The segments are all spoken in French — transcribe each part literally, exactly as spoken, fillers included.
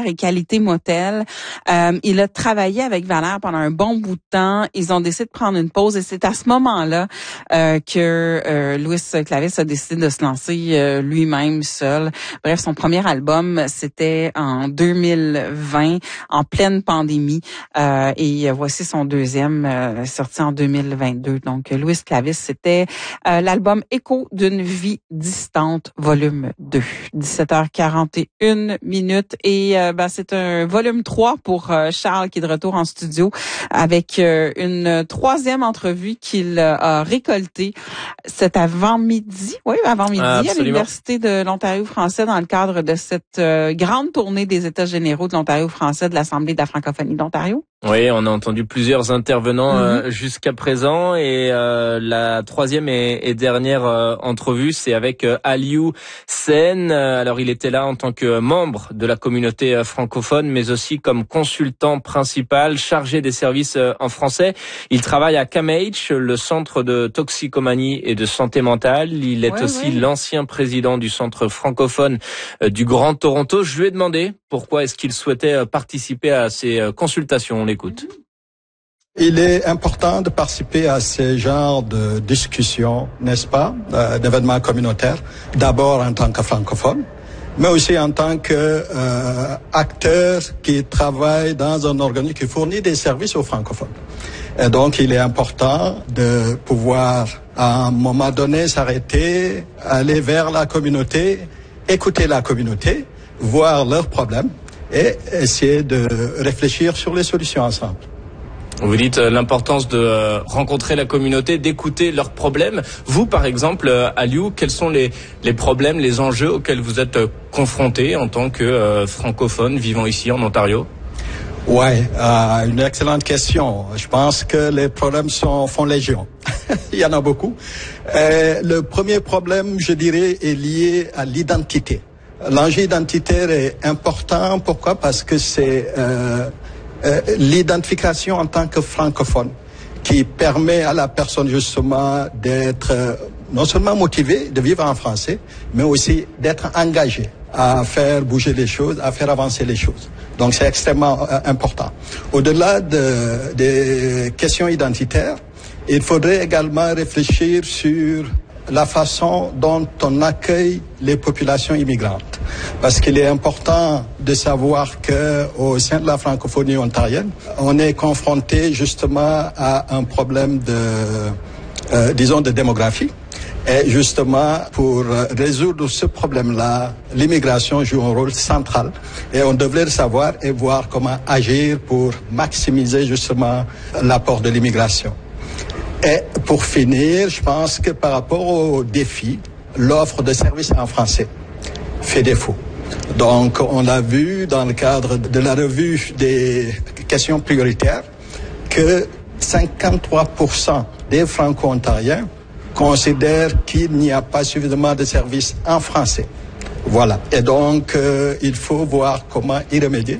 Valère et Qualité Motel. Euh, il a travaillé avec Valère pendant un bon bout de temps. Ils ont décidé de prendre une pause et c'est à ce moment-là euh, que euh, Luis Clavis a décidé de se lancer euh, lui-même seul. Bref, son premier album, c'était en deux mille vingt, en pleine pandémie. Euh, et voici son deuxième, euh, sorti en deux mille vingt-deux. Donc, Luis Clavis, c'était euh, l'album Écho d'une vie distante, volume deux. dix-sept heures quarante et une minutes. Et euh, ben, c'est un volume trois pour euh, Charles qui est de retour en studio avec euh, une troisième entrevue qu'il euh, a récoltée cet avant-midi. Oui, avant-midi ah, à l'Université de l'Ontario français dans le cadre de cette euh, grande tournée des États généraux de l'Ontario français de l'Assemblée de la francophonie d'Ontario. Oui, on a entendu plusieurs intervenants mm-hmm. euh, jusqu'à présent et euh, la troisième et, et dernière euh, entrevue, c'est avec euh, Aliou Sen. Alors, il était là en tant que membre de la communauté euh, francophone, mais aussi comme consultant principal chargé des services euh, en français. Il travaille à C A M H, le centre de toxicomanie et de santé mentale. Il est ouais, aussi ouais. l'ancien président du centre francophone euh, du Grand Toronto. Je lui ai demandé pourquoi est-ce qu'il souhaitait participer à ces euh, consultations. On l'écoute. Il est important de participer à ce genre de discussions, n'est-ce pas, euh, d'événements communautaires, d'abord en tant que francophone, mais aussi en tant que euh, acteur qui travaille dans un organisme qui fournit des services aux francophones. Et donc, il est important de pouvoir, à un moment donné, s'arrêter, aller vers la communauté, écouter la communauté, voir leurs problèmes et essayer de réfléchir sur les solutions ensemble. Vous dites euh, l'importance de euh, rencontrer la communauté, d'écouter leurs problèmes. Vous, par exemple, euh, Aliou, quels sont les, les problèmes, les enjeux auxquels vous êtes euh, confrontés en tant que euh, francophone vivant ici en Ontario? Ouais, euh, une excellente question. Je pense que les problèmes sont, font légion. Il y en a beaucoup. Euh, le premier problème, je dirais, est lié à l'identité. L'enjeu identitaire est important. Pourquoi? Parce que c'est euh, euh, l'identification en tant que francophone qui permet à la personne justement d'être euh, non seulement motivée de vivre en français, mais aussi d'être engagée à faire bouger les choses, à faire avancer les choses. Donc c'est extrêmement euh, important. Au-delà de, des questions identitaires, il faudrait également réfléchir sur la façon dont on accueille les populations immigrantes. Parce qu'il est important de savoir que au sein de la francophonie ontarienne, on est confronté justement à un problème de, euh, disons, de démographie. Et justement, pour résoudre ce problème-là, l'immigration joue un rôle central. Et on devrait le savoir et voir comment agir pour maximiser justement l'apport de l'immigration. Et pour finir, je pense que par rapport aux défis, l'offre de services en français fait défaut. Donc, on l'a vu dans le cadre de la revue des questions prioritaires que cinquante-trois pour cent des Franco-Ontariens considèrent qu'il n'y a pas suffisamment de services en français. Voilà. Et donc, euh, il faut voir comment y remédier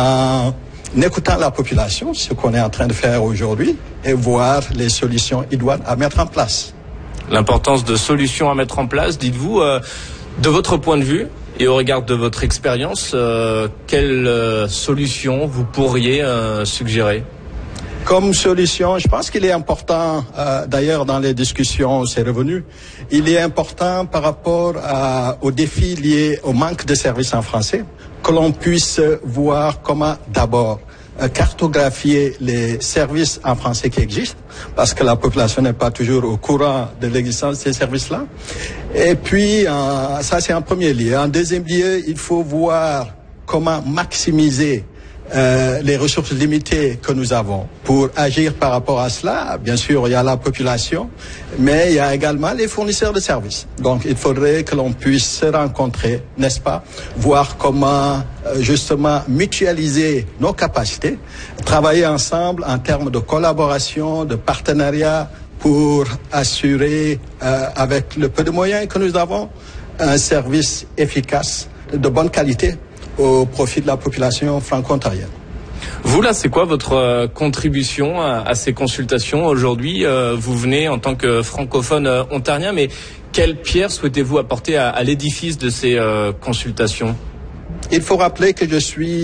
en écoutant la population, ce qu'on est en train de faire aujourd'hui, et voir les solutions idoines à mettre en place. L'importance de solutions à mettre en place, dites-vous, euh, de votre point de vue et au regard de votre expérience, euh, quelle euh, solution vous pourriez euh, suggérer ? Comme solution, je pense qu'il est important, euh, d'ailleurs dans les discussions, c'est revenu, il est important par rapport à, aux défis liés au manque de services en français, que l'on puisse voir comment d'abord euh, cartographier les services en français qui existent, parce que la population n'est pas toujours au courant de l'existence de ces services-là. Et puis, euh, ça c'est en premier lieu. En deuxième lieu, il faut voir comment maximiser Euh, les ressources limitées que nous avons pour agir par rapport à cela. Bien sûr, il y a la population, mais il y a également les fournisseurs de services. Donc, il faudrait que l'on puisse se rencontrer, n'est-ce pas, voir comment euh, justement mutualiser nos capacités, travailler ensemble en termes de collaboration, de partenariat pour assurer, euh, avec le peu de moyens que nous avons, un service efficace, de bonne qualité, au profit de la population franco-ontarienne. Vous, là, c'est quoi votre euh, contribution à, à ces consultations aujourd'hui? euh, Vous venez en tant que francophone euh, ontarien, mais quelle pierre souhaitez-vous apporter à, à l'édifice de ces euh, consultations? Il faut rappeler que je suis